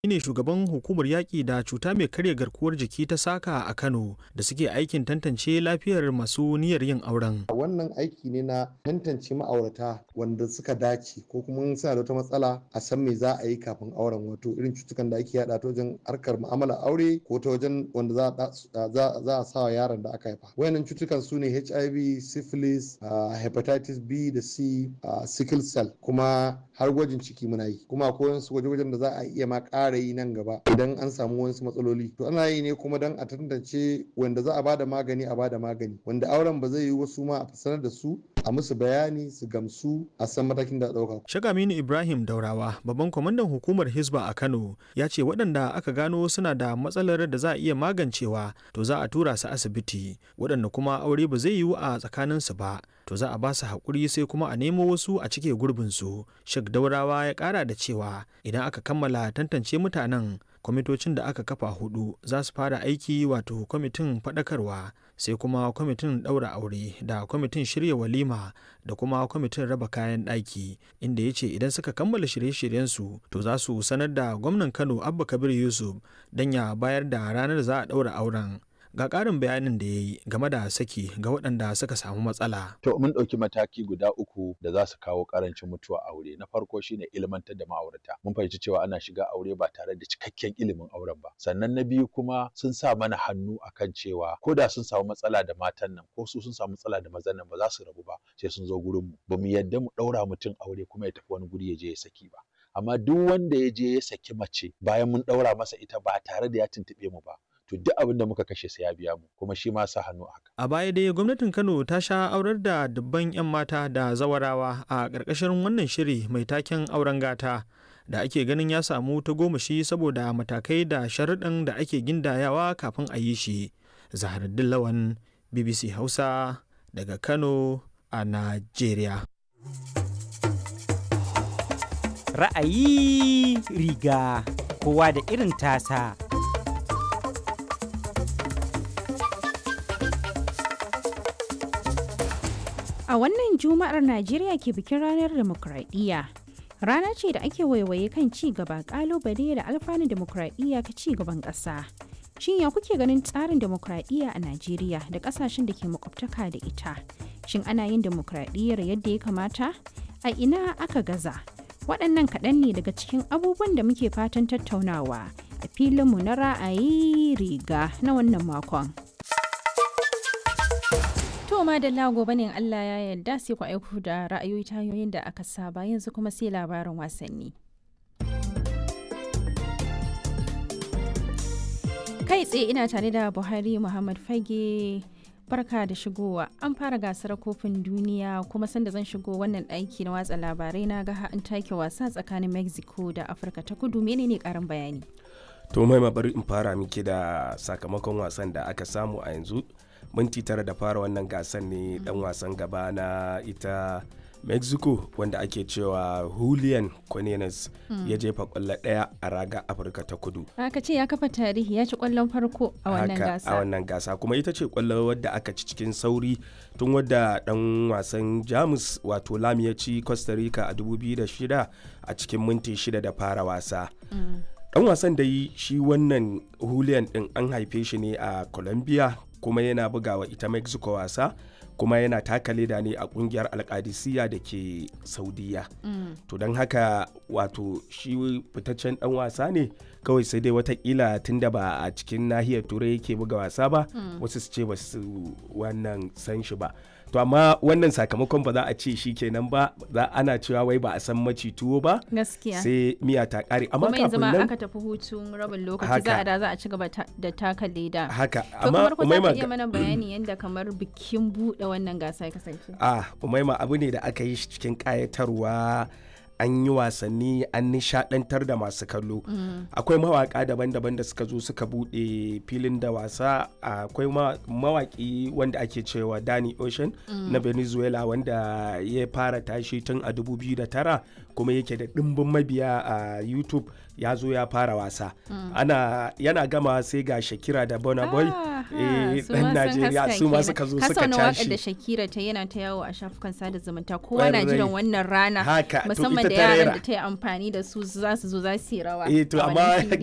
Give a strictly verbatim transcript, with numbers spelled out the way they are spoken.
ne shugaban hukumar yaƙi da cuta mai karya garkuwar jiki ta Saka a Kano da suke aikin tantance lafiyar masu niyyar yin auren. Wannan aiki ne na tantance ma'aurata wanda suka dace ko kuma suna da wata matsala a san me za a yi kafin auren, wato irin cutukan da ake yada ta wajen harkar mu'amalar aure ko ta wajen wanda za a sa wa yaron da aka haifa. Wayannan cutukan su ne H I V, syphilis, hepatitis B da C, sickle cell, kuma har gwajin ciki muna yi. Kuma akwai wasu gwaje-gwajen da za a iya ma ƙara yi nan gaba idan an samu wasu matsaloli. To ana yi ne kuma don a tantance wanda za a bada magani a bada magani, wanda auren ba zai yi wasu ma a sanar da su a musu bayani su gamsu a san matakin da ɗauka. Shagaminu Ibrahim Daurawa, babban kwamandan hukumar Hisba a Kano, ya ce waɗanda aka gano suna da matsalar da za a iya magancewa to za a tura su asibiti, waɗanda kuma aure ba zai yiwu a tsakaninsu ba to za a ba su haƙuri sai kuma a nemo wasu a cike gurbinsu. Shek Daurawa ya ƙara da cewa idan aka kammala tantance mutanen, kwamitocin da aka kafa hudu za su fara aiki, wato kwamitin faɗakarwa, sai kuma kwamitin ɗaura aure da kwamitin shirya walima da kuma kwamitin raba kayan ɗaki, inda ya ce idan suka kammala shirye-shiryensu to za su sanar da gwamnan Kano Abba Kabir Yusuf don ya bayar da ranar za a ɗaura auren. Ga ƙarin bayanin da ya yi game da saki ga waɗanda suka samu matsala. To mun ɗauki mataki guda uku da za su kawo ƙarancin mutuwa aure. Na farko shine ilmantar da ma'aurata. Mun fahimci cewa ana shiga aure ba tare da cikakken ilimin auren ba. Sannan na biyu kuma sun sa mana hannu akan cewa ko da sun samu matsala da matan nan ko su sun samu matsala da mazan nan ba za su rabu ba sai sun zo gurin mu. Ba mu yadda mu ɗaura mutum aure kuma ya tafi wani guri ya je ya saki ba. Amma duk wanda ya je ya saki mace bayan mun ɗaura masa ita ba tare da ya tuntuɓe mu ba, to duk abin da muka kashe sai ya biya mu, kuma shi ma sa hannu a haka. A baya dai gwamnatin Kano ta sha aurar da dubban 'yan mata da zawarawa a ƙarƙashin wannan shiri mai taken auren gata da ake ganin ya samu tagomashi saboda matakai da sharuɗan da ake gindayawa kafin a yi shi. Zaharuddin Lawan, B B C Hausa daga Kano a Najeriya. Ra'ayi riga kowa da irin tasa. A wannan Juma'ar Najeriya ke bikin ranar demokradiyya. Rana ce da ake waiwaye kan ci gaba, kalubale da alfanun demokradiyya ka ci gaban ƙasa. Shin ya kuke ganin tsarin demokradiyya a Najeriya da ƙasashen da ke makwabtaka da ita? Shin ana yin demokradiyyar yadda ya kamata? A ina aka gaza? Waɗannan kaɗan ne daga cikin abubuwan da muke fatan tattaunawa a filinmu na ra'ayi riga na wannan makon. To ma da gobe ne Allah ya yarda sai ku aiko da ra'ayoyi ta hanyoyin da aka saba, yanzu kuma sai labarin wasanni. Kai tsaye ina tare da Buhari Muhammad Fage. Barka da shigowa. An fara gasar kofin duniya kuma sanda zan shigo wannan ɗaki na watsa labarai na ga an take wasa tsakanin Mexico da Afirka ta Kudu. Menene karin bayani? To mai bari in fara miki da sakamakon wasan da aka samu a yanzu. Minti tara da fara wannan gasar ne dan wasan gaba na ita Mexico wanda ake cewa Julian Quinones mm. ya jefa kwallo daya a raga Afirka ta Kudu. Aka ce ya kafa tarihi, ya ci kwallon farko a wannan gasa. a wannan gasa kuma ita ce kwallo wadda aka ci cikin sauri tun wadda dan wasan Jamus wato Lam ya ci Costa Rica a dubu biyu da shida a cikin minti shida da fara wasa. Mm. Dan wasan da yi shi wannan Julian din an haife shi ne a Colombia kuma yana bugawa ita Mexico wasa, kuma yana taka leda ne a kungiyar Alkadisiya da ke Saudiya. Mm. To don haka wato shi fitaccen dan wasa ne, kawai sai dai watakila tunda ba a cikin nahiyar turai yake buga wasa ba, mm. wasu su ce ba su wannan san shi ba. To amma wannan sakamakon ba za a ce shi kenan ba, za ana cewa wai ba a san maci tuwo ba. Gaskiya. Sai miya ta kare. Amma kuma yanzu ma aka tafi hutun rabin lokaci za a da za a ci gaba da taka leda. Haka. Amma to kamar ku iya mana bayani yanda kamar bikin bude wannan gasa ya kasance. Ah, Umaima, abu ne da aka yi shi cikin kayatarwa. An yi wasanni, an nishadantar da masu kallo. Mm. Akwai mawaka daban-daban da suka zo suka bude filin da wasa. Akwai mawaki wanda ake cewa Danny Ocean mm. na Venezuela wanda ya fara tashi tun a dubu biyu da tara kuma yake da ɗimbin mabiya a YouTube ya zo ya fara wasa. Mm. Ana yana gama sai ga Shakira da Burna Boy eh dan Najeriya su ma suka zo suka tashi. Waƙar da Shakira ta yana ta yawo a shafukan sada zumunta kowa na jiran wannan rana musamman da yaran da ta yi amfani da su za su zo za su yi rawa. Eh to amma